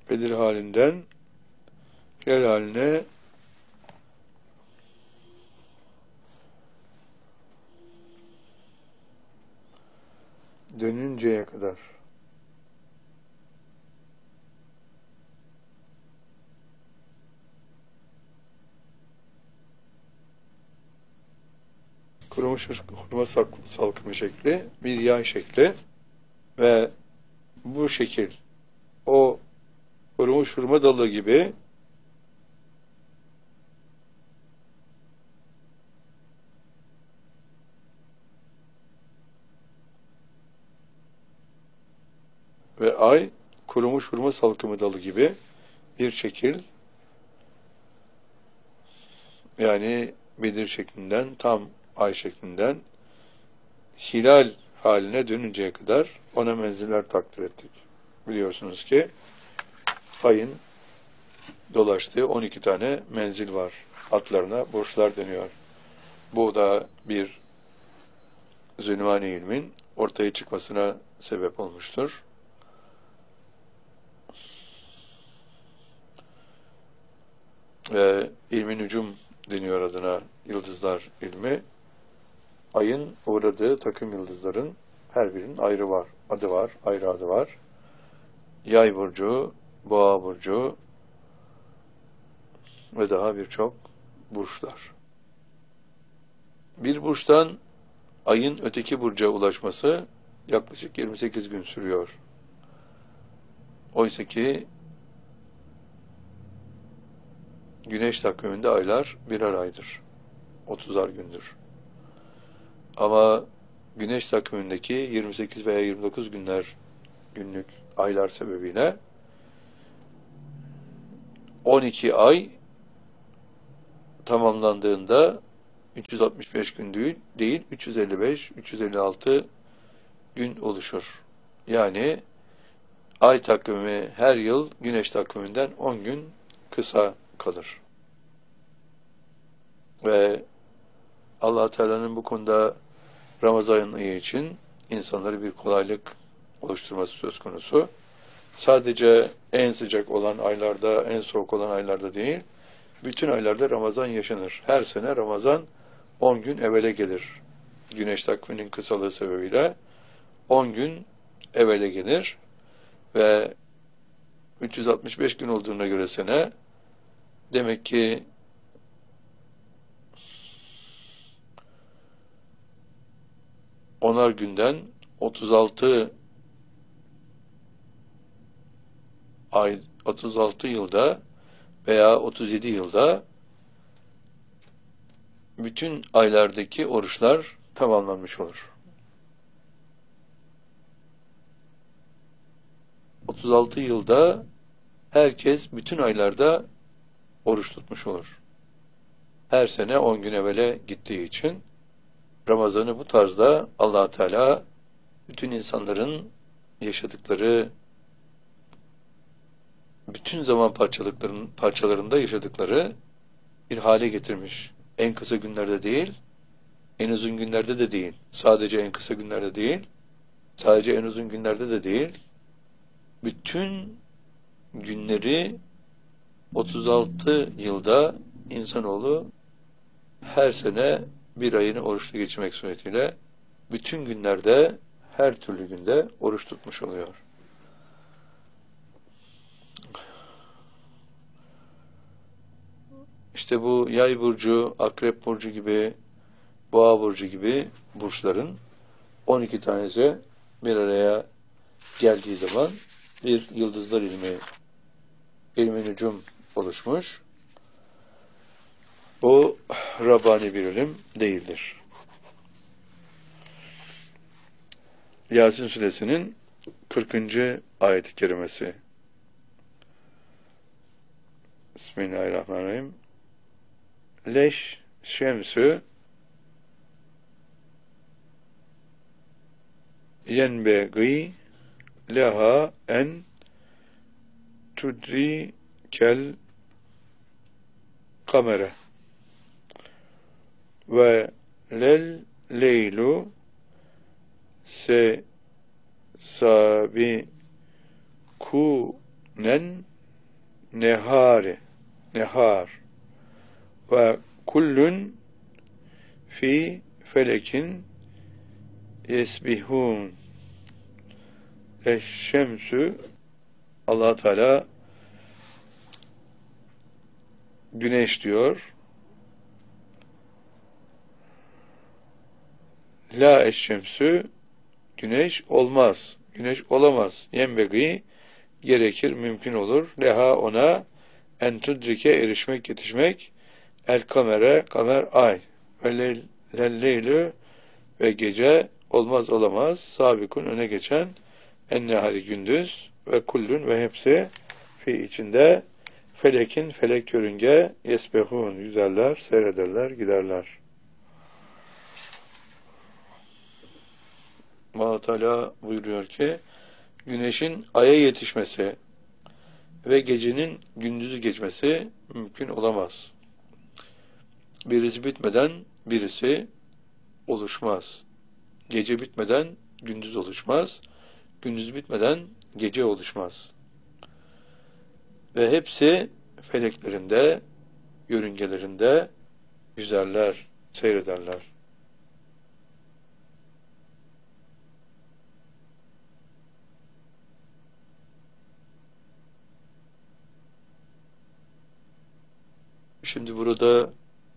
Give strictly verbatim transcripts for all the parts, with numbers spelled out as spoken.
Bedir halinden hilal haline dönünceye kadar. Kurumuş hurma salkımı şekli, bir yay şekli ve bu şekil o kurumuş hurma dalı gibi ve ay kurumuş hurma salkımı dalı gibi bir şekil, yani Bedir şeklinden, tam ay şeklinden hilal haline dönünceye kadar ona menziller takdir ettik. Biliyorsunuz ki ayın dolaştığı on iki tane menzil var. Atlarına burçlar deniyor. Bu da bir Zülmani ilmin ortaya çıkmasına sebep olmuştur. Ve ilmi nücum deniyor adına, yıldızlar ilmi. Ayın uğradığı takım yıldızların her birinin ayrı var, adı var, ayrı adı var. Yay burcu, boğa burcu ve daha birçok burçlar. Bir burçtan ayın öteki burca ulaşması yaklaşık yirmi sekiz gün sürüyor. Oysa ki Güneş takviminde aylar birer aydır. otuzar gündür. Ama Güneş takvimindeki yirmi sekiz veya yirmi dokuz günler günlük aylar sebebiyle on iki ay tamamlandığında üç yüz altmış beş gün değil, üç yüz elli beş üç yüz elli altı gün oluşur. Yani ay takvimi her yıl Güneş takviminden on gün kısa kalır. Ve Allah Teala'nın bu konuda Ramazan ayı için insanlara bir kolaylık oluşturması söz konusu. Sadece en sıcak olan aylarda, en soğuk olan aylarda değil, bütün aylarda Ramazan yaşanır. Her sene Ramazan on gün evvele gelir. Güneş takviminin kısalığı sebebiyle on gün evvele gelir ve üç yüz altmış beş gün olduğuna göre sene, demek ki onar günden otuz altı ay, otuz altı yılda veya otuz yedi yılda bütün aylardaki oruçlar tamamlanmış olur. otuz altı yılda herkes bütün aylarda oruç tutmuş olur. Her sene on gün evvele gittiği için Ramazan'ı bu tarzda Allah Teala bütün insanların yaşadıkları, bütün zaman parçalıkların parçalarında yaşadıkları bir hale getirmiş. En kısa günlerde değil, en uzun günlerde de değil, sadece en kısa günlerde değil, sadece en uzun günlerde de değil, bütün günleri otuz altı yılda insanoğlu her sene bir ayını oruçlu geçirmek suretiyle bütün günlerde, her türlü günde oruç tutmuş oluyor. İşte bu Yay burcu, Akrep burcu gibi, Boğa burcu gibi burçların on iki tanesi bir araya geldiği zaman bir yıldızlar ilmi, ilmi nücum oluşmuş. Bu Rabbani bir ilim değildir. Yasin Suresinin kırkıncı ayet-i kerimesi. Bismillahirrahmanirrahim. Leş şemsü yenbeği leha en tudrikel kamere ve lel leylu se sabikunen nehari, nehar ve kullun fi felekin yesbihun. Eşşemsü, Allah Teala güneş diyor. La eşşemsü, güneş olmaz. Güneş olamaz. Yenbegi, gerekir, mümkün olur. Leha ona, en tudrike, erişmek, yetişmek. El kamere, kamer ay. Ve leylü, ve gece olmaz olamaz. Sabikun, öne geçen. En nehari, gündüz. Ve kullun, ve hepsi fi içinde. Felekin, felek yörünge. Yesbehun, yüzerler, seyrederler, giderler. Allah Teala buyuruyor ki, güneşin aya yetişmesi ve gecenin gündüzü geçmesi mümkün olamaz. Birisi bitmeden birisi oluşmaz. Gece bitmeden gündüz oluşmaz. Gündüz bitmeden gece oluşmaz. Ve hepsi feleklerinde, yörüngelerinde yüzerler, seyrederler. Şimdi burada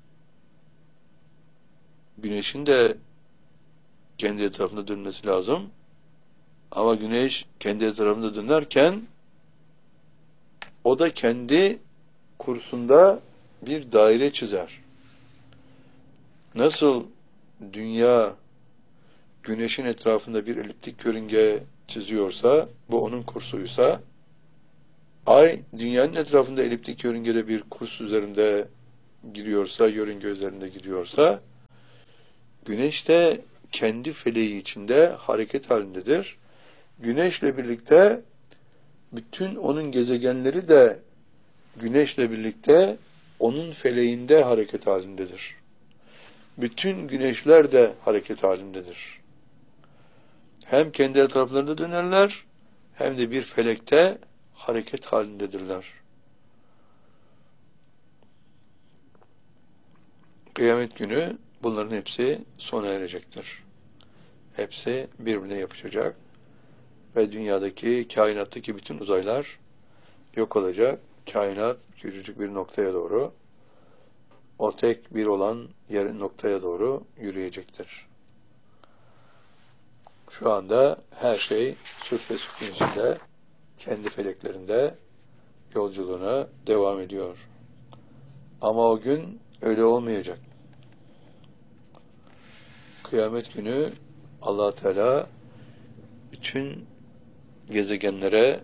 güneşin de kendi etrafında dönmesi lazım. Ama güneş kendi etrafında dönerken o da kendi kursunda bir daire çizer. Nasıl dünya güneşin etrafında bir eliptik yörünge çiziyorsa, bu onun kursuysa, ay dünyanın etrafında eliptik yörüngede bir kurs üzerinde gidiyorsa, yörünge üzerinde gidiyorsa, güneş de kendi feleği içinde hareket halindedir. Güneşle birlikte bütün onun gezegenleri de güneşle birlikte onun feleğinde hareket halindedir. Bütün güneşler de hareket halindedir. Hem kendi etraflarında dönerler, hem de bir felekte hareket halindedirler. Kıyamet günü bunların hepsi sona erecektir. Hepsi birbirine yapışacak ve dünyadaki, kainattaki bütün uzaylar yok olacak. Kainat küçücük bir noktaya doğru, o tek bir olan yer noktaya doğru yürüyecektir. Şu anda her şey süt ve sütün içinde, kendi feleklerinde yolculuğuna devam ediyor. Ama o gün öyle olmayacak. Kıyamet günü Allah Teala bütün gezegenlere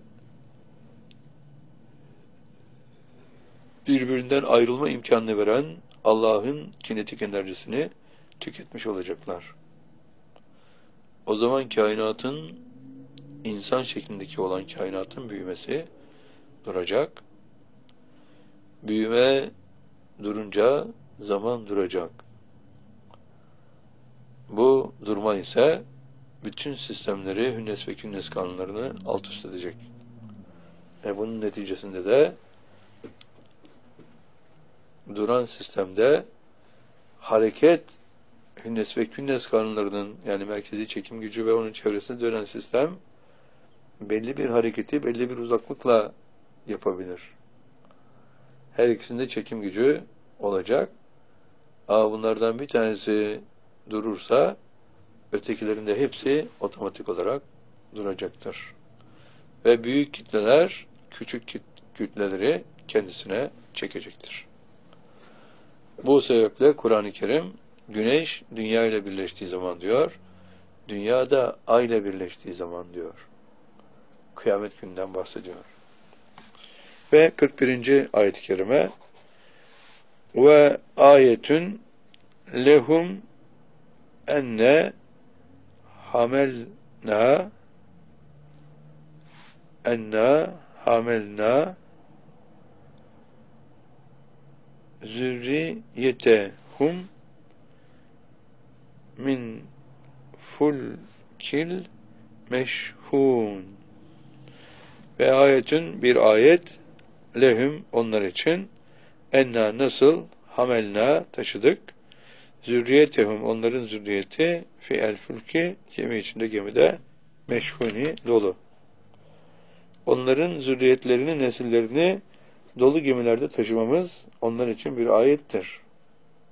birbirinden ayrılma imkanını veren Allah'ın kinetik enerjisini tüketmiş olacaklar. O zaman kainatın, insan şeklindeki olan kainatın büyümesi duracak. Büyüme durunca zaman duracak. Bu durma ise bütün sistemleri, hünnes ve künnes kanunlarını alt üst edecek. Ve bunun neticesinde de duran sistemde hareket, hünnes ve künnes kanunlarının, yani merkezi çekim gücü ve onun çevresinde dönen sistem belli bir hareketi belli bir uzaklıkla yapabilir. Her ikisinde çekim gücü olacak. Ama bunlardan bir tanesi durursa ötekilerinde hepsi otomatik olarak duracaktır. Ve büyük kitleler küçük kütleleri kendisine çekecektir. Bu sebeple Kur'an-ı Kerim güneş dünya ile birleştiği zaman diyor, dünya da ay ile birleştiği zaman diyor. Kıyamet gününden bahsediyor. Ve kırk birinci ayet-i kerime ve ayetün lehum enne hamelna enna hamelna zürriyetehum min fulkil meşhun. Ve ayetün, bir ayet, lehum onlar için enna nasıl hamelna taşıdık zürriyetehum onların zürriyeti fi el fülki gemi içinde gemide meşhuni dolu. Onların zürriyetlerini, nesillerini dolu gemilerde taşımamız onlar için bir ayettir.